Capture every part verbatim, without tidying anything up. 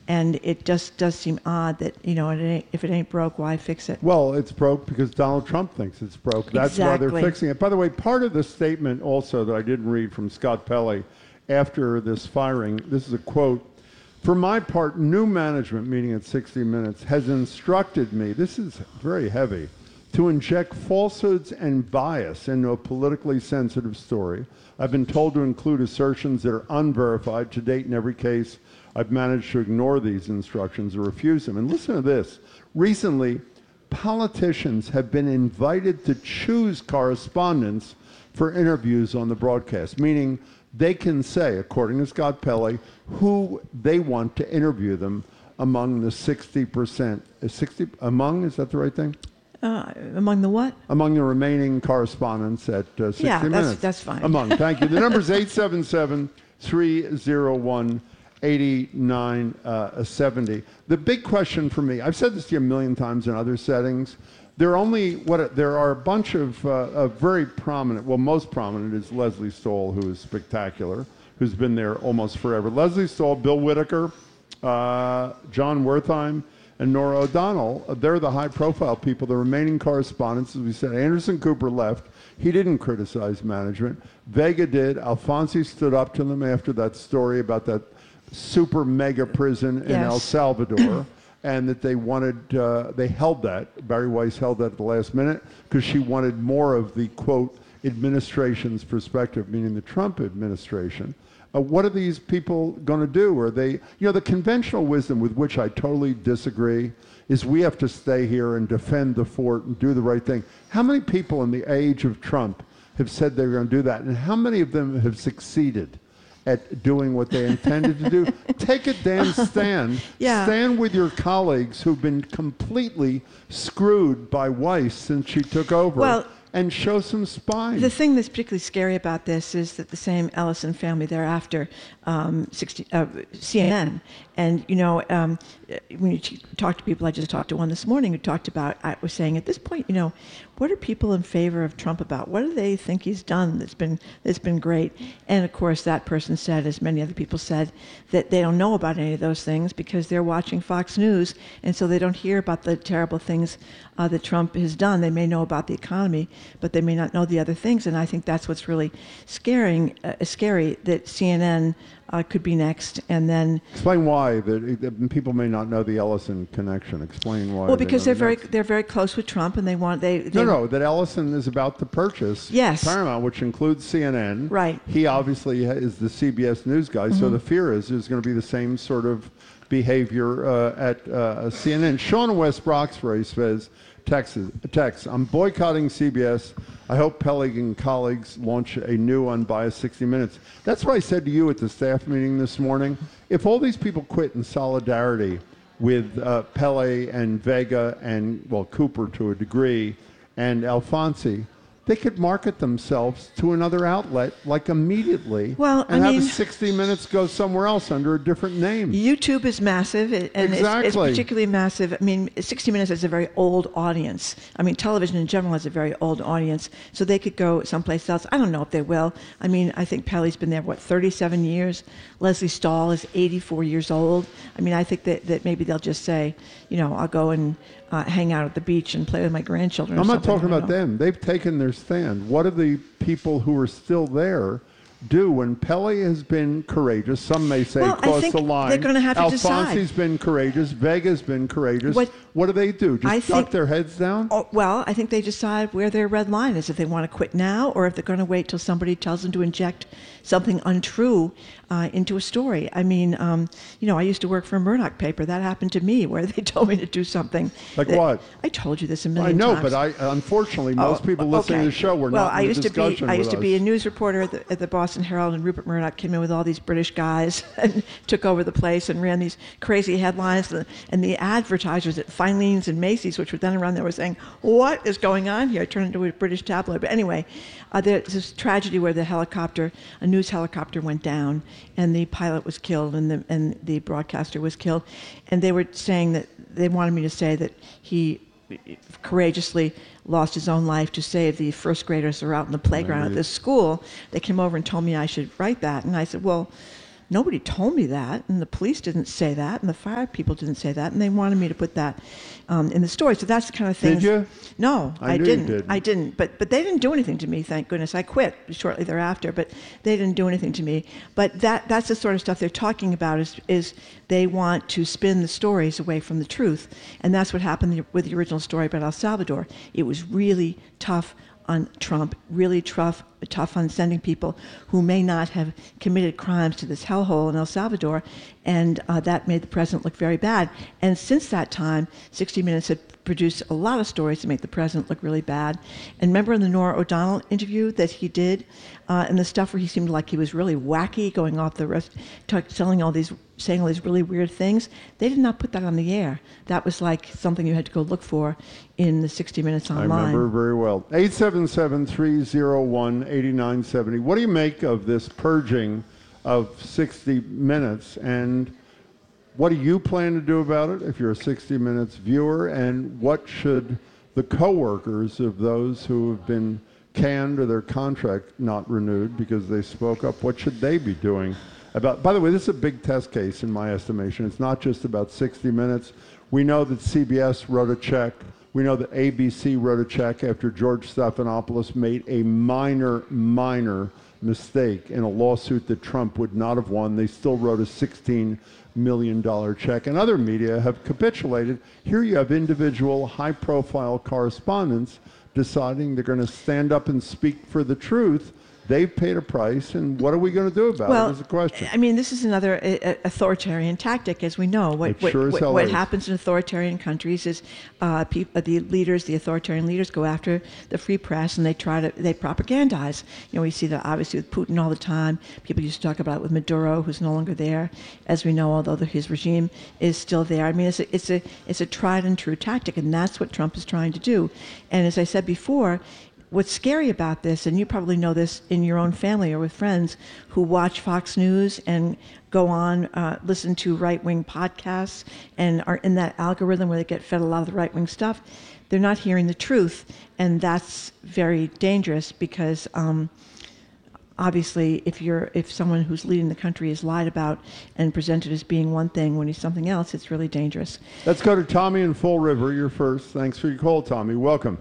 And it just does seem odd that, you know, it ain't, if it ain't broke, why fix it? Well, it's broke because Donald Trump thinks it's broke. That's exactly. why they're fixing it. By the way, part of the statement also that I didn't read from Scott Pelley after this firing, this is a quote, "For my part, new management, meeting at sixty minutes, has instructed me," this is very heavy, "to inject falsehoods and bias into a politically sensitive story. I've been told to include assertions that are unverified. To date, in every case, I've managed to ignore these instructions or refuse them." And listen to this. Recently, politicians have been invited to choose correspondents for interviews on the broadcast, meaning they can say, according to Scott Pelley, who they want to interview them among the sixty percent. Is sixty among, is that the right thing? Uh, among the what? Among the remaining correspondents at uh, sixty yeah, that's, minutes. that's fine. Among, thank you. The number is eight seven seven, three oh one, eight nine seven zero. The big question for me, I've said this to you a million times in other settings, there are only, what, there are a bunch of, uh, of very prominent, well, most prominent is Leslie Stahl, who is spectacular, who's been there almost forever. Leslie Stahl, Bill Whitaker, uh, John Wertheim, and Nora O'Donnell, uh, they're the high-profile people. The remaining correspondents, as we said, Anderson Cooper left. He didn't criticize management. Vega did. Alfonsi stood up to them after that story about that super mega prison in yes. El Salvador, and that they wanted, uh, they held that. Barry Weiss held that at the last minute because she wanted more of the, quote, administration's perspective, meaning the Trump administration. Uh, what are these people going to do? Are they, you know, the conventional wisdom with which I totally disagree is we have to stay here and defend the fort and do the right thing. How many people in the age of Trump have said they're going to do that? And how many of them have succeeded at doing what they intended to do? Take a damn stand. Yeah. Stand with your colleagues who've been completely screwed by Weiss since she took over. Well, and show some spine. The thing that's particularly scary about this is that the same Ellison family thereafter, um, sixty, uh, C N N, and you know, um, when you talk to people, I just talked to one this morning who talked about, I was saying at this point, you know, what are people in favor of Trump about? What do they think he's done that's been that's been great? And of course, that person said, as many other people said, that they don't know about any of those things because they're watching Fox News, and so they don't hear about the terrible things uh, that Trump has done. They may know about the economy, but they may not know the other things. And I think that's what's really scaring, uh, scary, that C N N uh, could be next, and then explain why that, that people may not know the Ellison connection. Explain why. Well, because they they're very next. they're very close with Trump, and they want they, they no no that Ellison is about to purchase yes. Paramount, which includes C N N. Right. He obviously is the C B S News guy, mm-hmm. so the fear is there's going to be the same sort of behavior uh, at uh, C N N. Sean in West Roxbury says, Texas, text, I'm boycotting C B S. I hope Pelley and colleagues launch a new unbiased sixty minutes. That's what I said to you at the staff meeting this morning. If all these people quit in solidarity with uh, Pelley and Vega and, well, Cooper to a degree, and Alfonsi, they could market themselves to another outlet, like immediately, well, and I have mean, sixty minutes go somewhere else under a different name. YouTube is massive, and exactly. it's, it's particularly massive. I mean, sixty minutes is a very old audience. I mean, television in general has a very old audience, so they could go someplace else. I don't know if they will. I mean, I think Pelley's been there, what, thirty-seven years? Leslie Stahl is eighty-four years old. I mean, I think that, that maybe they'll just say, you know, I'll go and uh, hang out at the beach and play with my grandchildren. Or I'm not something. talking about know. them. They've taken their stand. What do the people who are still there do when Pelley has been courageous? Some may say well, cross the line. They're going to have to decide. Alfonsi's been courageous. Vega's been courageous. What, what do they do? Just I duck think, their heads down? Oh, well, I think they decide where their red line is, if they want to quit now or if they're going to wait till somebody tells them to inject something untrue uh, into a story. I mean, um, you know, I used to work for a Murdoch paper. That happened to me, where they told me to do something. Like that, what? I told you this a million times. I know, times. but I unfortunately, most oh, people listening okay. to the show were well, not I in used the discussion to be, I used with to be us. a news reporter at the, at the Boston Herald, and Rupert Murdoch came in with all these British guys and took over the place and ran these crazy headlines. And the advertisers at Filene's and Macy's, which were then around there, were saying, what is going on here? I turned into a British tabloid. But anyway, uh, there's this tragedy where the helicopter, a news helicopter went down, and the pilot was killed, and the and the broadcaster was killed. And they were saying that they wanted me to say that he courageously lost his own life to save the first graders who are out in the playground at this school. They came over and told me I should write that, and I said, well, nobody told me that, and the police didn't say that, and the fire people didn't say that, and they wanted me to put that um, in the story. So that's the kind of thing. Did you? No, I, I knew didn't. You didn't. I didn't. But but they didn't do anything to me. Thank goodness. I quit shortly thereafter, but they didn't do anything to me. But that that's the sort of stuff they're talking about. Is is they want to spin the stories away from the truth, and that's what happened with the original story about El Salvador. It was really tough on Trump, really tough, tough on sending people who may not have committed crimes to this hellhole in El Salvador, and uh, that made the president look very bad. And since that time, sixty minutes had produced a lot of stories to make the president look really bad. And remember in the Norah O'Donnell interview that he did, uh, and the stuff where he seemed like he was really wacky, going off the rest, talk, selling all these, saying all these really weird things. They did not put that on the air. That was like something you had to go look for in the sixty minutes online. I remember very well. eight seven seven, three oh one, eight nine seven oh. What do you make of this purging of sixty minutes, and what do you plan to do about it if you're a sixty minutes viewer, and what should the coworkers of those who have been canned or their contract not renewed because they spoke up, what should they be doing about? By the way, this is a big test case in my estimation. It's not just about sixty minutes. We know that C B S wrote a check. We know that A B C wrote a check after George Stephanopoulos made a minor, minor mistake in a lawsuit that Trump would not have won. They still wrote a sixteen million dollars check. And other media have capitulated. Here you have individual high-profile correspondents deciding they're going to stand up and speak for the truth. They've paid a price, and what are we going to do about well, it is the question. I mean, this is another uh, authoritarian tactic, as we know. What, It what, sure as what, hell what is. happens in authoritarian countries is uh, peop, uh, the leaders, the authoritarian leaders, go after the free press, and they try to they propagandize. You know, we see that obviously with Putin all the time. People used to talk about it with Maduro, who's no longer there, as we know, although the, his regime is still there. I mean, it's a, it's a it's a tried and true tactic, and that's what Trump is trying to do. And as I said before, what's scary about this, and you probably know this in your own family or with friends who watch Fox News and go on, uh, listen to right-wing podcasts and are in that algorithm where they get fed a lot of the right-wing stuff, they're not hearing the truth. And that's very dangerous because um, obviously if you're if someone who's leading the country is lied about and presented as being one thing when he's something else, it's really dangerous. Let's go to Tommy in Fall River. You're first. Thanks for your call, Tommy. Welcome.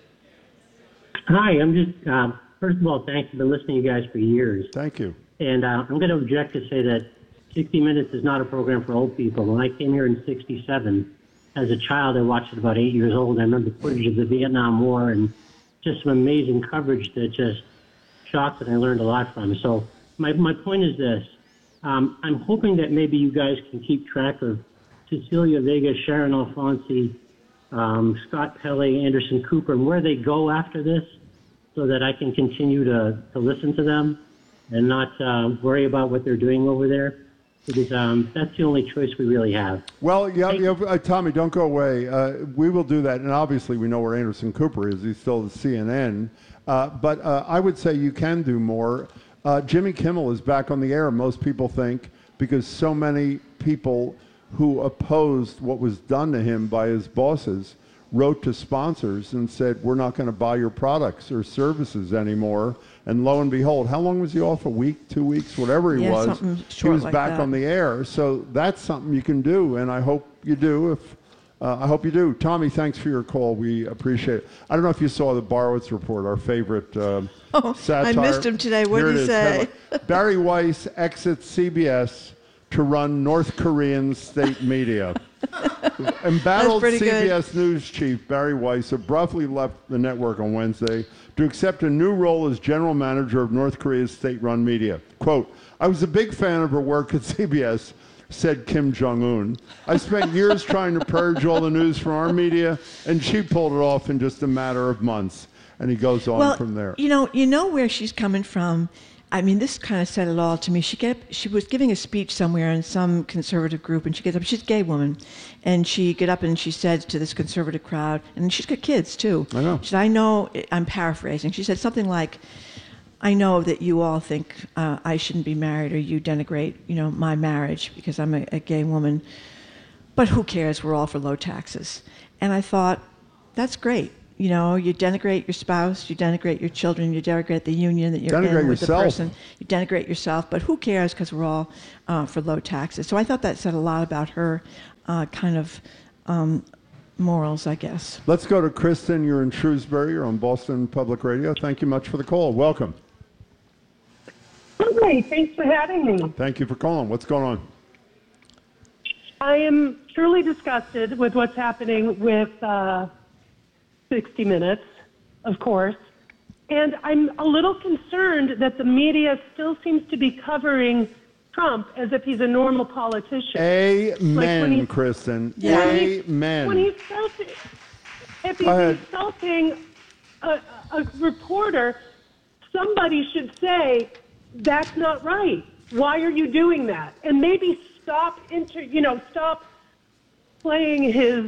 Hi, I'm just, uh, first of all, thanks. I've been listening to you guys for years. Thank you. And uh, I'm going to object to say that sixty minutes is not a program for old people. When I came here in sixty-seven, as a child, I watched it about eight years old. I remember footage of the Vietnam War and just some amazing coverage that just shocked and I learned a lot from. So my, my point is this. Um, I'm hoping that maybe you guys can keep track of Cecilia Vega, Sharon Alfonsi, Um, Scott Pelley, Anderson Cooper, and where they go after this so that I can continue to, to listen to them and not uh, worry about what they're doing over there, because um, that's the only choice we really have. Well, yeah, yeah uh, Tommy, don't go away. Uh, we will do that, and obviously we know where Anderson Cooper is. He's still at C N N. Uh, but uh, I would say you can do more. Uh, Jimmy Kimmel is back on the air, most people think, because so many people who opposed what was done to him by his bosses wrote to sponsors and said, we're not going to buy your products or services anymore. And lo and behold, how long was he off? A week, two weeks, whatever he yeah, was. something He short was like back that. on the air. So that's something you can do, and I hope you do. If uh, I hope you do. Tommy, thanks for your call. We appreciate it. I don't know if you saw the Borowitz report, our favorite uh, Oh, satire. I missed him today. What Here did it he is. say? Headline. Barry Weiss exits C B S to run North Korean state media. Embattled pretty C B S good. News chief Barry Weiss abruptly left the network on Wednesday to accept a new role as general manager of North Korea's state-run media. Quote, I was a big fan of her work at C B S, said Kim Jong-un. I spent years trying to purge all the news from our media, and she pulled it off in just a matter of months. And he goes on well, from there. You know, you know where she's coming from. I mean, this kind of said it all to me. She get up, she was giving a speech somewhere in some conservative group, and she gets up. She's a gay woman, and she get up and she said to this conservative crowd, and she's got kids too. I know. She said, "I know." I'm paraphrasing. She said something like, "I know that you all think uh, I shouldn't be married, or you denigrate, you know, my marriage because I'm a, a gay woman, but who cares? We're all for low taxes." And I thought, that's great. you know, you denigrate your spouse, you denigrate your children, you denigrate the union that you're Denigrate in with the yourself. person, you denigrate yourself, but who cares because we're all uh, for low taxes. So I thought that said a lot about her uh, kind of um, morals, I guess. Let's go to Kristen. You're in Shrewsbury. You're on Boston Public Radio. Thank you much for the call. Welcome. Hi, thanks for having me. Thank you for calling. What's going on? I am truly disgusted with what's happening with uh, sixty minutes, of course. And I'm a little concerned that the media still seems to be covering Trump as if he's a normal politician. Amen, Like when he's- Kristen. Yeah. Amen. When he's insulting, if he's Go ahead. insulting a, a reporter, somebody should say, that's not right. Why are you doing that? And maybe stop inter, you know, stop playing his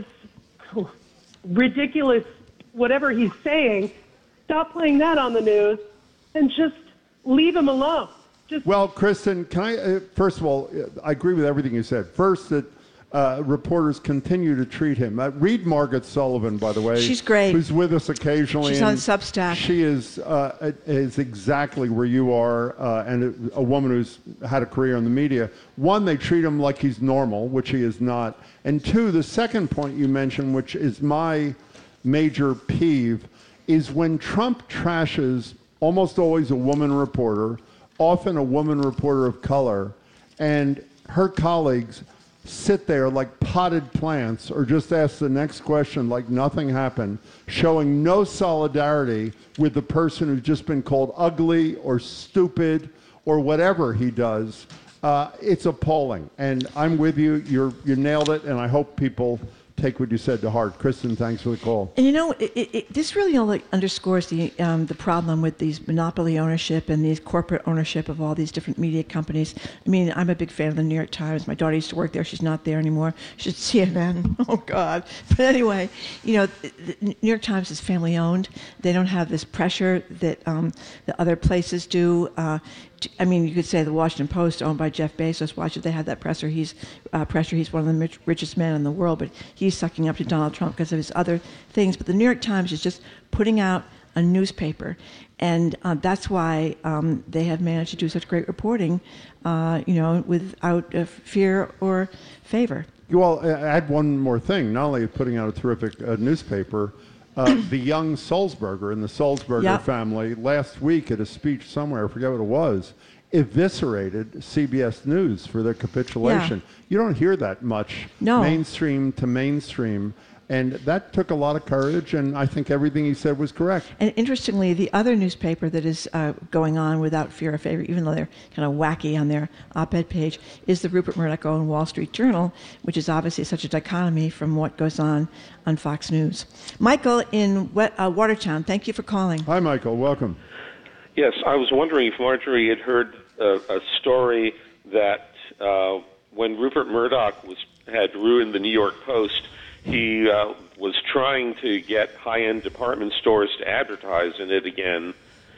ridiculous whatever he's saying. Stop playing that on the news and just leave him alone. Just Well, Kristen, can I, uh, first of all, uh, I agree with everything you said. First, that uh, reporters continue to treat him. Uh, read Margaret Sullivan, by the way. She's great. Who's with us occasionally. She's on and Substack. She is, uh, is exactly where you are, uh, and a, a woman who's had a career in the media. One, they treat him like he's normal, which he is not. And two, the second point you mentioned, which is my major peeve, is when Trump trashes almost always a woman reporter, often a woman reporter of color, and her colleagues sit there like potted plants or just ask the next question like nothing happened, showing no solidarity with the person who's just been called ugly or stupid or whatever he does. Uh, it's appalling. And I'm with you. You're, you nailed it, and I hope people take what you said to heart. Kristen, thanks for the call. And you know, it, it, it, this really only underscores the um, the problem with these monopoly ownership and these corporate ownership of all these different media companies. I mean, I'm a big fan of the New York Times. My daughter used to work there. She's not there anymore. She's at C N N. Oh, God. But anyway, you know, the New York Times is family owned. They don't have this pressure that um, the other places do. Uh, I mean, you could say the Washington Post, owned by Jeff Bezos. Why should they have that pressure? He's uh, pressure. He's one of the rich, richest men in the world, but he's sucking up to Donald Trump because of his other things. But the New York Times is just putting out a newspaper, and uh, that's why um, they have managed to do such great reporting, uh, you know, without uh, fear or favor. Well, uh, add one more thing. Not only putting out a terrific uh, newspaper, uh, the young Sulzberger and the Sulzberger Yep. family last week at a speech somewhere, I forget what it was, eviscerated C B S News for their capitulation. Yeah. You don't hear that much, No. mainstream to mainstream. And that took a lot of courage, and I think everything he said was correct. And interestingly, the other newspaper that is uh, going on without fear or favor, even though they're kind of wacky on their op-ed page, is the Rupert Murdoch-owned Wall Street Journal, which is obviously such a dichotomy from what goes on on Fox News. Michael in Wa- uh, Watertown, thank you for calling. Hi, Michael. Welcome. Yes, I was wondering if Marjorie had heard a, a story that uh, when Rupert Murdoch was had ruined the New York Post, he uh, was trying to get high-end department stores to advertise in it again,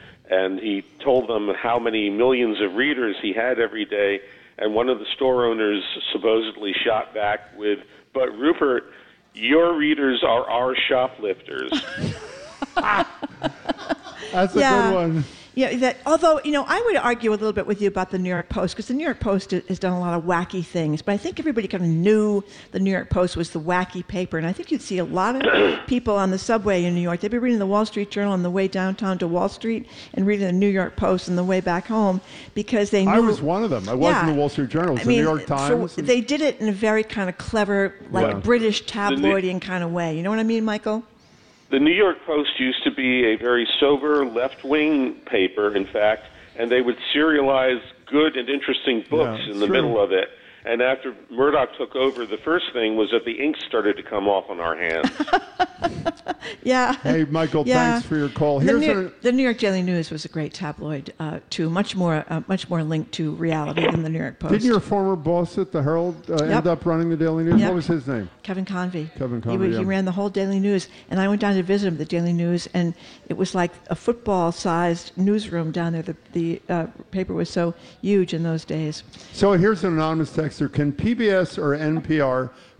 and he told them how many millions of readers he had every day, and one of the store owners supposedly shot back with, "But Rupert, your readers are our shoplifters." That's a Yeah. good one. Yeah, that, although, you know, I would argue a little bit with you about the New York Post, because the New York Post has done a lot of wacky things, but I think everybody kind of knew the New York Post was the wacky paper, and I think you'd see a lot of people on the subway in New York. They'd be reading the Wall Street Journal on the way downtown to Wall Street and reading the New York Post on the way back home, because they knew... I was one of them. I wasn't Yeah. the Wall Street Journal. It was I the mean, New York for- Times. and- they did it in a very kind of clever, like Yeah. British tabloidian kind of way. You know what I mean, Michael? The New York Post used to be a very sober left-wing paper, in fact, and they would serialize good and interesting books Yeah, in the true. middle of it. And after Murdoch took over, the first thing was that the ink started to come off on our hands. Yeah. Hey, Michael, Yeah. thanks for your call. The Here's New, an, the New York Daily News was a great tabloid, uh, too, much more uh, much more linked to reality than the New York Post. didn't your former boss at the Herald uh, Yep. end up running the Daily News? Yep. What was his name? Kevin Convey. Kevin He, Convey, wa- he yeah. ran the whole Daily News, and I went down to visit him at the Daily News, and it was like a football-sized newsroom down there. The, the uh, paper was so huge in those days. So here's an anonymous texter. Can P B S or N P R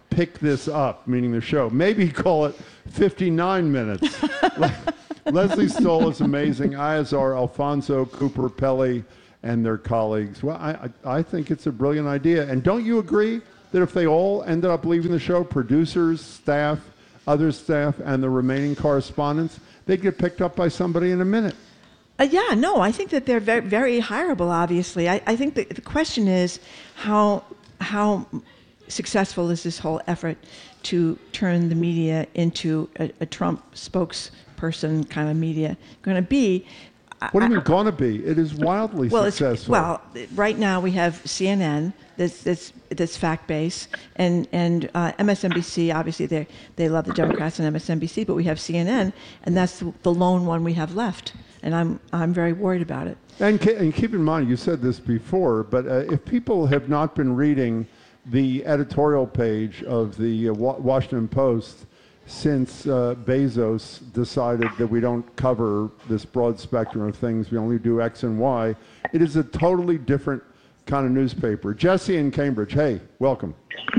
pick this up, meaning the show. Maybe call it fifty-nine minutes. Leslie Stoll is amazing, as are Alfonso, Cooper, Pelli, and their colleagues. Well, I, I, I think it's a brilliant idea. And don't you agree that if they all ended up leaving the show, producers, staff, other staff, and the remaining correspondents, they'd get picked up by somebody in a minute? Uh, yeah, no, I think that they're very, very hireable, obviously. I, I think that the question is how how successful is this whole effort to turn the media into a, a Trump spokesperson kind of media going to be? What do you mean going to be? It is wildly well, successful. It's, well, right now we have C N N that's that's, that's fact-based, and and uh, M S N B C. Obviously, they they love the Democrats and M S N B C, but we have C N N, and that's the, the lone one we have left, and I'm I'm very worried about it. And, and keep in mind, you said this before, but uh, if people have not been reading the editorial page of the uh, Washington Post since uh, Bezos decided that we don't cover this broad spectrum of things, we only do X and Y, it is a totally different kind of newspaper. Jesse in Cambridge, hey, welcome.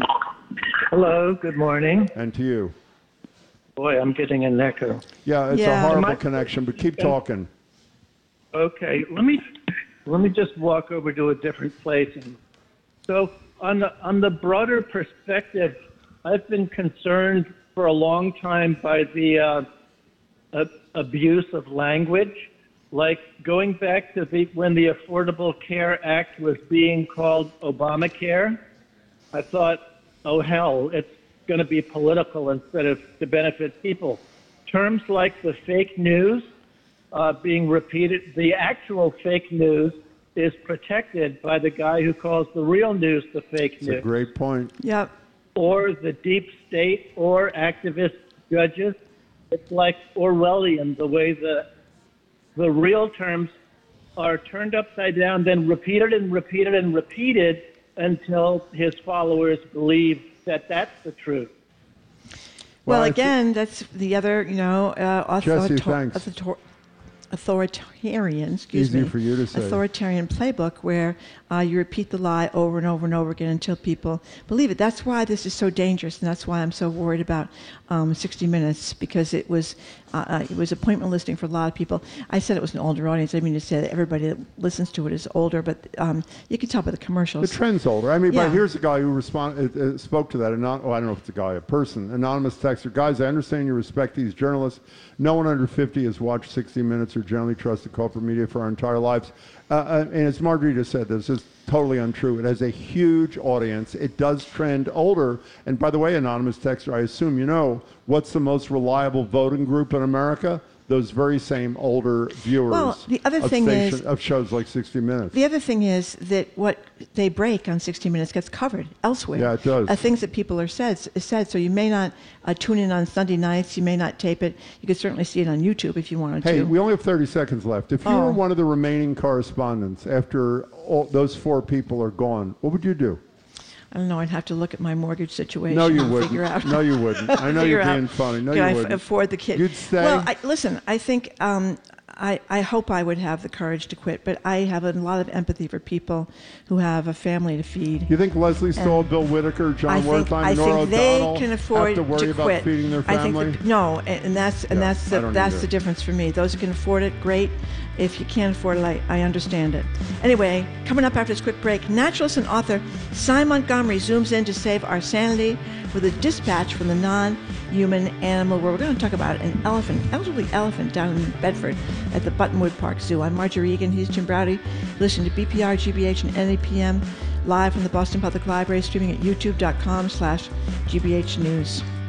Hello, good morning. And to you. Boy, I'm getting an echo. Yeah, it's Yeah. a horrible My- connection, but keep talking. Okay, let me let me just walk over to a different place. And so, on the on the broader perspective, I've been concerned for a long time by the uh, uh, abuse of language, like going back to the, when the Affordable Care Act was being called Obamacare. I thought, oh hell, it's going to be political instead of to benefit people. Terms like the fake news uh, being repeated, the actual fake news is protected by the guy who calls the real news the fake It's news. a great point. Yep. Or the deep state or activist judges. It's like Orwellian, the way the the real terms are turned upside down, then repeated and repeated and repeated until his followers believe that that's the truth. Well, Well, I again, that's the other, you know, uh, Jesse, author- thanks. author- authoritarian, excuse Easy me, for you to say. authoritarian playbook where uh, you repeat the lie over and over and over again until people believe it. That's why this is so dangerous, and that's why I'm so worried about um, sixty minutes, because it was uh, uh, it was appointment listing for a lot of people. I said it was an older audience. I didn't mean to say that everybody that listens to it is older, but um, you can tell by the The commercials. trend's older. I mean, Yeah. but here's a guy who respond, uh, uh, spoke to that. Anon- oh, I don't know if it's a guy, a person, anonymous texter. Guys, I understand you respect these journalists. No one under fifty has watched sixty minutes or generally trusted corporate media for our entire lives. Uh, uh, and as Margarita said, this is totally untrue. It has a huge audience. It does trend older. And by the way, anonymous texter, I assume you know, what's the most reliable voting group in America? Those very same older viewers Well, the other of, thing station, is- of shows like sixty minutes. The other thing is that what they break on sixty minutes gets covered elsewhere. Yeah, it does. Uh, things that people are said, said. So you may not uh, tune in on Sunday nights. You may not tape it. You could certainly see it on YouTube if you wanted Hey, to. we only have thirty seconds left. If you Oh. were one of the remaining correspondents after all those four people are gone, what would you do? I don't know. I'd have to look at my mortgage situation No, you and wouldn't. figure out. No, you wouldn't. I know you're figure being out, funny. No, can you I f- wouldn't. afford the kid? You'd stay? Well, I, listen. I think um, I, I hope I would have the courage to quit, but I have a lot of empathy for people who have a family to feed. You think Leslie Stahl, Bill Whitaker, John I think, Wertheim, I Nora think they O'Donnell can afford have to worry about quit. feeding their I family? think that, no, and, and that's and Yeah, that's I the don't that's either. the difference for me. Those who can afford it, great. If you can't afford it, I, I understand it. Anyway, coming up after this quick break, naturalist and author Cy Montgomery zooms in to save our sanity with a dispatch from the non-human animal world. We're going to talk about an elephant, elderly elephant down in Bedford at the Buttonwood Park Zoo. I'm Marjorie Egan. He's Jim Browdy. Listen to B P R, G B H, and N A P M live from the Boston Public Library, streaming at youtube dot com slash G B H News.